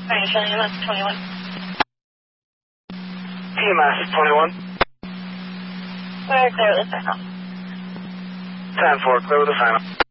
Alright, Charlie, EMS 21. EMS 21. We're clear with the final. 10-4, clear with the final.